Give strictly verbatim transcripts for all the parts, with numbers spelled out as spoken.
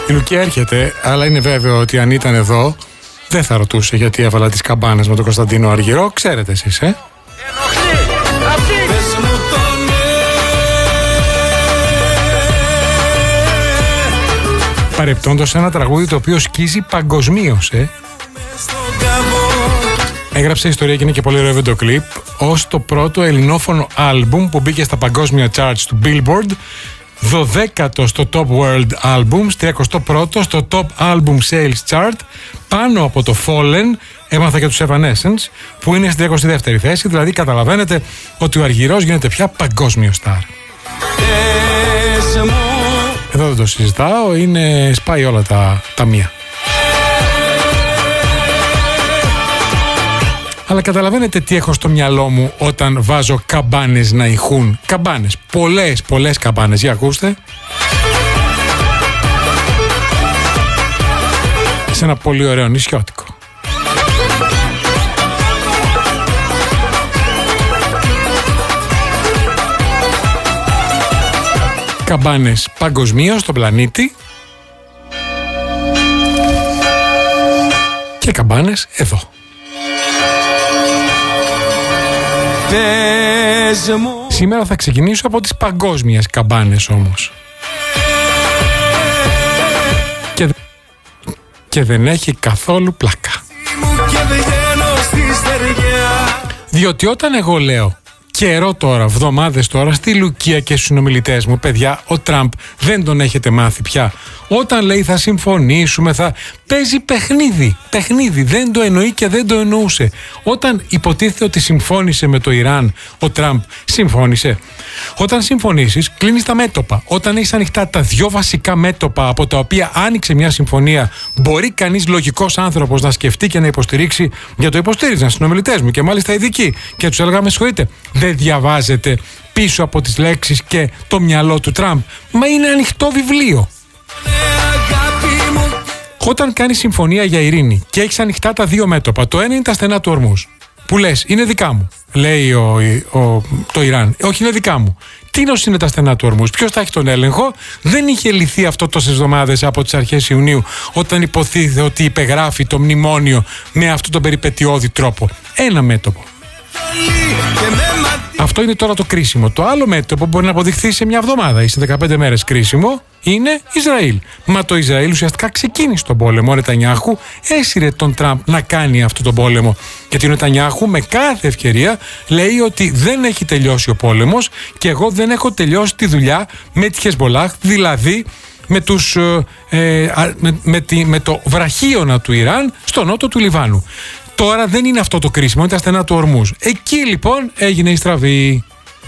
Η Λουκία έρχεται, αλλά είναι βέβαιο ότι αν ήταν εδώ δεν θα ρωτούσε γιατί έβαλα τις καμπάνες με τον Κωνσταντίνο Αργυρό. Ξέρετε εσείς, ε? Παρεπτόντως ένα τραγούδι το οποίο σκίζει παγκοσμίως, ε? Έγραψε ιστορία και είναι και πολύ ωραίο βίντεο κλιπ ως το πρώτο ελληνόφωνο άλμπουμ που μπήκε στα παγκόσμια charts του Billboard, δωδέκατο στο Top World Albums, τριακοστό πρώτο στο Top Album Sales Chart, πάνω από το Fallen. Έμαθα και τους Evanescence που είναι στην τριακοστή δεύτερη θέση. Δηλαδή καταλαβαίνετε ότι ο Αργυρός γίνεται πια παγκόσμιο στάρ. Εδώ δεν το συζητάω, είναι σπάει όλα τα, τα μία. Αλλά καταλαβαίνετε τι έχω στο μυαλό μου όταν βάζω καμπάνες να ηχούν. Καμπάνες, πολλές, πολλές καμπάνες. Για ακούστε. Σε ένα πολύ ωραίο νησιώτικο. Καμπάνες παγκοσμίως στον πλανήτη. Και καμπάνες εδώ. Σήμερα θα ξεκινήσω από τις παγκόσμιες καμπάνες όμως. Και, και δεν έχει καθόλου πλάκα. Διότι όταν εγώ λέω καιρό τώρα, εβδομάδες τώρα, στη Λουκία και στους συνομιλητές μου, παιδιά, ο Τραμπ δεν τον έχετε μάθει πια. Όταν λέει θα συμφωνήσουμε, θα παίζει παιχνίδι. Παιχνίδι, δεν το εννοεί και δεν το εννοούσε. Όταν υποτίθεται ότι συμφώνησε με το Ιράν, ο Τραμπ συμφώνησε. Όταν συμφωνήσεις, κλείνεις τα μέτωπα. Όταν έχεις ανοιχτά τα δυο βασικά μέτωπα από τα οποία άνοιξε μια συμφωνία, μπορεί κανείς λογικός άνθρωπος να σκεφτεί και να υποστηρίξει. Για το υποστήριζαν συνομιλητές μου και μάλιστα ειδικοί. Και τους έλεγα, με συγχωρείτε, δεν διαβάζετε πίσω από τις λέξεις και το μυαλό του Τραμπ. Μα είναι ανοιχτό βιβλίο. Όταν κάνεις συμφωνία για ειρήνη και έχεις ανοιχτά τα δύο μέτωπα, το ένα είναι τα στενά του Ορμούζ, που λες είναι δικά μου, λέει ο, ο, το Ιράν. Όχι, είναι δικά μου. Τι είναι τα στενά του Ορμούζ, ποιος θα έχει τον έλεγχο? Δεν είχε λυθεί αυτό τόσες εβδομάδες από τις αρχές Ιουνίου, όταν υποτίθεται ότι υπεγράφει το μνημόνιο με αυτόν τον περιπετειώδη τρόπο. Ένα μέτωπο. Αυτό είναι τώρα το κρίσιμο. Το άλλο μέτωπο μπορεί να αποδειχθεί σε μια εβδομάδα ή σε δεκαπέντε μέρες κρίσιμο είναι Ισραήλ. Μα το Ισραήλ ουσιαστικά ξεκίνησε τον πόλεμο. Ο Νετανιάχου έσυρε τον Τραμπ να κάνει αυτό τον πόλεμο. Γιατί ο Νετανιάχου με κάθε ευκαιρία λέει ότι δεν έχει τελειώσει ο πόλεμος και εγώ δεν έχω τελειώσει τη δουλειά με τη Χεσμολάχ, δηλαδή με, τους, ε, με, με, τη, με το βραχίωνα του Ιράν στο νότο του Λιβάνου. Τώρα δεν είναι αυτό το κρίσιμο, είναι τα στενά του Ορμούζ. Εκεί λοιπόν έγινε η στραβή.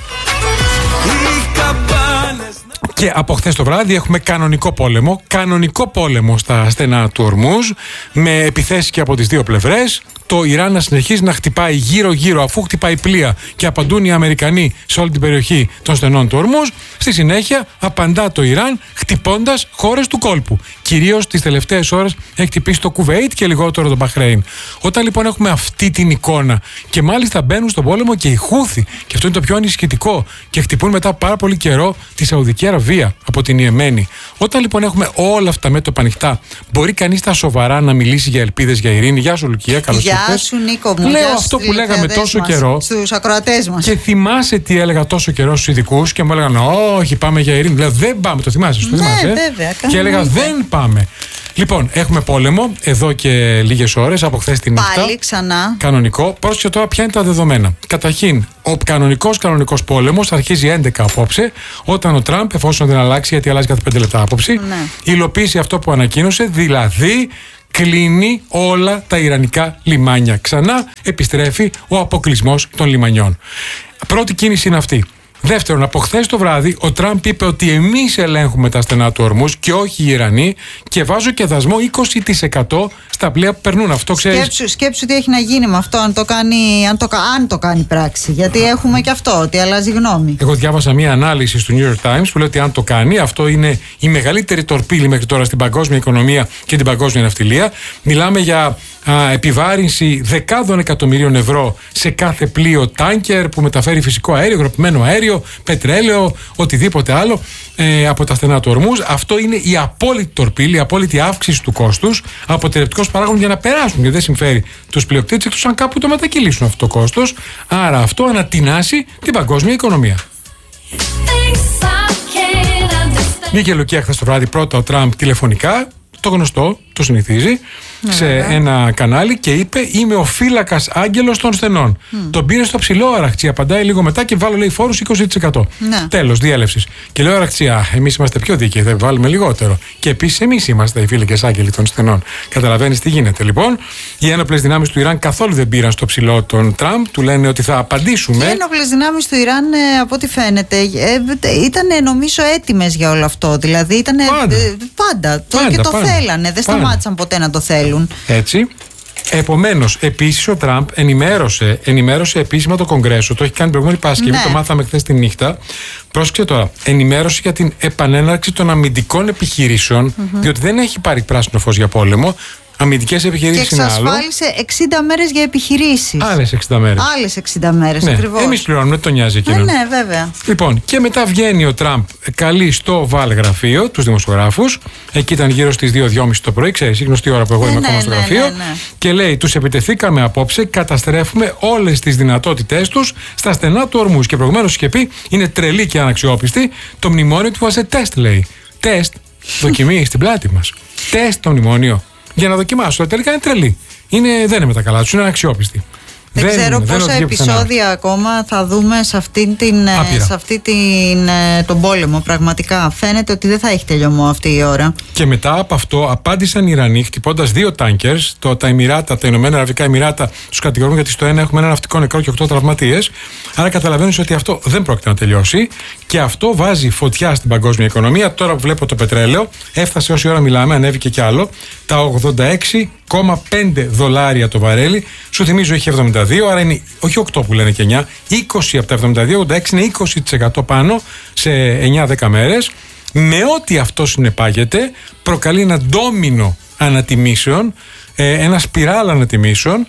Και από χθες το βράδυ έχουμε κανονικό πόλεμο, κανονικό πόλεμο στα στενά του Ορμούζ, με επιθέσεις και από τις δύο πλευρές. Το Ιράν να συνεχίζει να χτυπάει γύρω-γύρω, αφού χτυπάει πλοία και απαντούν οι Αμερικανοί σε όλη την περιοχή των στενών του Ορμούζ. Στη συνέχεια απαντά το Ιράν χτυπώντας χώρες του κόλπου. Κυρίως τις τελευταίες ώρες έχει χτυπήσει το Κουβέιτ και λιγότερο το Μπαχρέιν. Όταν λοιπόν έχουμε αυτή την εικόνα και μάλιστα μπαίνουν στον πόλεμο και οι Χούθι, και αυτό είναι το πιο ανησυχητικό, και χτυπούν μετά πάρα πολύ καιρό τη Σαουδική Αραβία από την Ιεμένη. Όταν λοιπόν έχουμε όλα αυτά μέτωπα ανοιχτά, μπορεί κανείς στα σοβαρά να μιλήσει για ελπίδες για ειρήνη? Γεια σου, Λουκία, καλώς ήρθες. Γεια σου, Νίκο μου. Λέω αυτό που λέγαμε τόσο μας, καιρό. Στους ακροατές μας. Και θυμάσαι τι έλεγα τόσο καιρό στους ειδικούς και μου έλεγαν όχι, πάμε για ειρήνη. Λέω δεν πάμε, το θυμάσαι, το θυμάσαι. Ναι, βέβαια. Και έλεγα δεν πάμε. Λοιπόν, έχουμε πόλεμο εδώ και λίγες ώρες από χθες τη νύχτα. Πάλι ξανά. Κανονικό. Πρόσεχε τώρα ποια είναι τα δεδομένα. Καταρχήν, ο κανονικός κανονικός πόλεμος αρχίζει έντεκα απόψε, όταν ο Τραμπ, εφόσον δεν αλλάξει, γιατί αλλάζει κάθε πέντε λεπτά άποψη, ναι, υλοποιήσει αυτό που ανακοίνωσε, δηλαδή κλείνει όλα τα ιρανικά λιμάνια. Ξανά επιστρέφει ο αποκλεισμός των λιμανιών. Πρώτη κίνηση είναι αυτή. Δεύτερον, από χθες το βράδυ ο Τραμπ είπε ότι εμείς ελέγχουμε τα στενά του Ορμούζ και όχι οι Ιρανοί, και βάζω και δασμό είκοσι τοις εκατό στα πλοία που περνούν. Αυτό ξέρεις. Σκέψου, σκέψου τι έχει να γίνει με αυτό, αν το κάνει, αν το, αν το κάνει πράξη. Γιατί έχουμε και αυτό, ότι αλλάζει γνώμη. Εγώ διάβασα μία ανάλυση στο New York Times που λέει ότι αν το κάνει, αυτό είναι η μεγαλύτερη τορπίλη μέχρι τώρα στην παγκόσμια οικονομία και την παγκόσμια ναυτιλία. Μιλάμε για α, επιβάρυνση δεκάδων εκατομμυρίων ευρώ σε κάθε πλοίο τάνκερ που μεταφέρει φυσικό αέριο, υγροποιημένο αέριο, πετρέλαιο, οτιδήποτε άλλο ε, από τα στενά του Ορμούζ. Αυτό είναι η απόλυτη τορπίλη, η απόλυτη αύξηση του κόστους, αποτρεπτικός παράγον για να περάσουν, γιατί δεν συμφέρει τους πλειοκτήτες εκτός αν κάπου το μετακυλήσουν αυτό το κόστος. Άρα αυτό ανατινάσει την παγκόσμια οικονομία. Βγήκε Λουκία χθες το βράδυ πρώτα ο Τραμπ τηλεφωνικά, το γνωστό, το συνηθίζει, ναι, σε βέβαια. ένα κανάλι και είπε: είμαι ο φύλακας άγγελος των στενών. Mm. Τον πήρε στο ψηλό Αραχτσή, απαντάει λίγο μετά και βάλω λέει φόρους είκοσι τοις εκατό. Ναι. Τέλος, διέλευσης. Και λέω Αραχτσή, α, εμείς είμαστε πιο δίκαιοι, θα βάλουμε λιγότερο. Και επίσης εμείς είμαστε οι φύλακες άγγελοι των στενών. Καταλαβαίνεις τι γίνεται λοιπόν. Οι ένοπλες δυνάμεις του Ιράν καθόλου δεν πήραν στο ψηλό τον Τραμπ, του λένε ότι θα απαντήσουμε. Οι ένοπλες δυνάμεις του Ιράν, από ό,τι φαίνεται, ήταν νομίζω έτοιμες για όλο αυτό. Δηλαδή ήταν πάντα. πάντα. πάντα και το πάντα. θέλανε, δεν σταμάτησαν ποτέ να το θέλουν. Έτσι. Επομένως, επίσης ο Τραμπ ενημέρωσε, ενημέρωσε επίσημα το Κογκρέσο. Το έχει κάνει την προηγούμενη Παρασκευή, ναι. Το μάθαμε χθες τη νύχτα. Πρόσεξε τώρα. Ενημέρωσε για την επανέναρξη των αμυντικών επιχειρήσεων, mm-hmm. διότι δεν έχει πάρει πράσινο φως για πόλεμο. Αμυντικές επιχειρήσεις είναι άλλο. Και εξασφάλισε εξήντα μέρες για επιχειρήσεις. Άλλες εξήντα μέρες. Άλλες εξήντα μέρες, ναι, ακριβώς. Εμείς πληρώνουμε, δεν τον νοιάζει εκείνον. Ναι, ναι, βέβαια. Λοιπόν, και μετά βγαίνει ο Τραμπ, καλεί στο Βαλ γραφείο τους δημοσιογράφους. Εκεί ήταν γύρω στις δύο και τριάντα το πρωί, ξέρεις, η γνωστή ώρα που εγώ είμαι ναι, ακόμα ναι, στο ναι, γραφείο. Ναι, ναι. Και λέει: τους επιτεθήκαμε απόψε, καταστρέφουμε όλες τις δυνατότητές τους στα στενά του Ορμούζ. Και προηγουμένως είχε πει: είναι τρελή και αναξιόπιστη. Το μνημόνιο του βάζει τεστ, λέει. Τεστ, δοκιμή στην πλάτη μας. Τεστ το μνημόνιο. Για να δοκιμάσω. Τελικά είναι τρελή. Είναι, δεν είναι με τα καλά του, είναι αναξιόπιστη. Δεν, δεν ξέρω δεν πόσα επεισόδια ακόμα θα δούμε σε αυτή την, σε αυτή την, τον πόλεμο. Πραγματικά φαίνεται ότι δεν θα έχει τελειωμό αυτή η ώρα. Και μετά από αυτό απάντησαν οι Ιρανοί χτυπώντας δύο τάνκερς, το, τα Εμιράτα, τα Ηνωμένα Αραβικά Εμιράτα, τους κατηγορούν γιατί στο ένα έχουμε ένα ναυτικό νεκρό και οκτώ τραυματίες. Άρα καταλαβαίνεις ότι αυτό δεν πρόκειται να τελειώσει. Και αυτό βάζει φωτιά στην παγκόσμια οικονομία. Τώρα που βλέπω το πετρέλαιο, έφτασε όση ώρα μιλάμε, ανέβηκε κι άλλο, τα ογδόντα έξι κόμμα πέντε δολάρια το βαρέλι. Σου θυμίζω είχε εβδομήντα δύο, άρα είναι όχι οκτώ που λένε και εννιά, είκοσι από τα εβδομήντα δύο, ογδόντα έξι είναι είκοσι τοις εκατό πάνω σε εννιά δέκα μέρες. Με ό,τι αυτό συνεπάγεται, προκαλεί ένα ντόμινο ανατιμήσεων, ένα σπιράλ ανατιμήσεων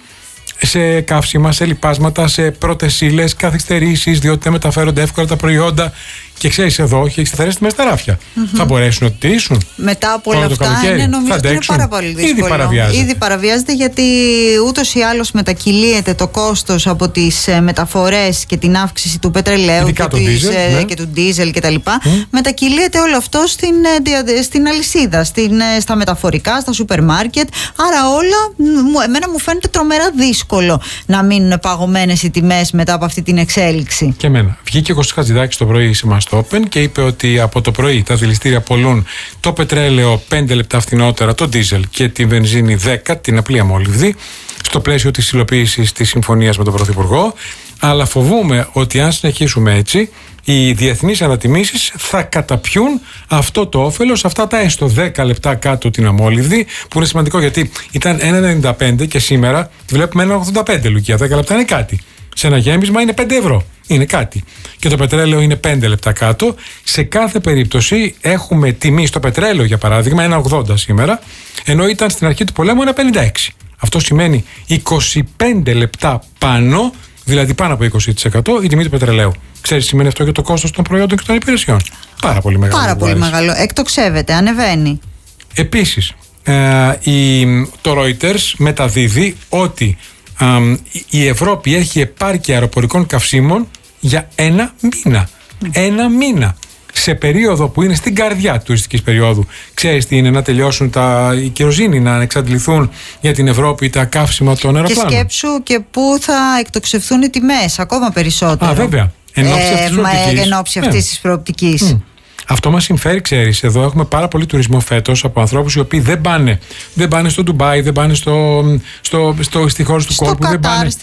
σε καύσιμα, σε λιπάσματα, σε πρώτες ύλες, καθυστερήσεις, διότι δεν μεταφέρονται εύκολα τα προϊόντα. Και ξέρεις, εδώ έχει σταθερές τιμές στα ράφια. Mm-hmm. Θα μπορέσουν να το τηρήσουν. Μετά από όλα αυτά, είναι, νομίζω ότι είναι πάρα πολύ δύσκολο. Ήδη παραβιάζεται. Ήδη παραβιάζεται γιατί ούτως ή άλλως μετακυλίεται το κόστος από τις μεταφορές και την αύξηση του πετρελαίου και, το της, diesel, ναι. και του ντίζελ κτλ. Mm. Μετακυλίεται όλο αυτό στην, στην αλυσίδα, στην, στα μεταφορικά, στα σούπερ μάρκετ. Άρα όλα, εμένα μου φαίνεται τρομερά δύσκολο να μείνουν παγωμένες οι τιμές μετά από αυτή την εξέλιξη. Και εμένα. Βγήκε ο Κωστής Χατζηδάκης το πρωί σε μας το Open και είπε ότι από το πρωί τα δηληστήρια πολλούν το πετρέλαιο πέντε λεπτά φθηνότερα, το ντίζελ και τη βενζίνη δέκα, την απλή αμόλυβδη, στο πλαίσιο της υλοποίησης της συμφωνίας με τον Πρωθυπουργό. Αλλά φοβούμε ότι αν συνεχίσουμε έτσι, οι διεθνείς ανατιμήσεις θα καταπιούν αυτό το όφελος, αυτά τα έστω δέκα λεπτά κάτω την αμόλυβδη, που είναι σημαντικό γιατί ήταν ένα ενενήντα πέντε και σήμερα τη βλέπουμε ένα ογδόντα πέντε, Λουκία. δέκα λεπτά είναι κάτι. Σε ένα γέμισμα είναι πέντε ευρώ. Είναι κάτι. Και το πετρέλαιο είναι πέντε λεπτά κάτω. Σε κάθε περίπτωση έχουμε τιμή στο πετρέλαιο, για παράδειγμα, ένα ογδόντα σήμερα, ενώ ήταν στην αρχή του πολέμου ένα πενήντα έξι. Αυτό σημαίνει είκοσι πέντε λεπτά πάνω, δηλαδή πάνω από είκοσι τοις εκατό η τιμή του πετρελαίου. Ξέρεις, σημαίνει αυτό για το κόστος των προϊόντων και των υπηρεσιών. Πάρα πολύ μεγάλο. Πάρα πολύ μεγάλο. Εκτοξεύεται, ανεβαίνει. Επίσης, ε, η, το Reuters μεταδίδει ότι ε, η Ευρώπη έχει επάρκεια αεροπορικών καυσίμων για ένα μήνα. Mm. Ένα μήνα. Σε περίοδο που είναι στην καρδιά του τουριστικής περίοδου. Ξέρεις τι είναι, να τελειώσουν τα, οι κεροζίνοι, να εξαντληθούν για την Ευρώπη τα καύσιμα των αεροπλάνων. Και σκέψου και πού θα εκτοξευθούν οι τιμές, ακόμα περισσότερο. Α, βέβαια. Εν ώψη αυτής της προοπτικής. Εν ώψη αυτής της προοπτικής. Mm. Αυτό μας συμφέρει, ξέρεις. Εδώ έχουμε πάρα πολύ τουρισμό φέτος από ανθρώπους οι οποίοι δεν πάνε. Δεν πάνε στο Ντουμπάι, δεν πάνε στο, στο, στο, στη χώρα του κόλπου, δεν πάνε.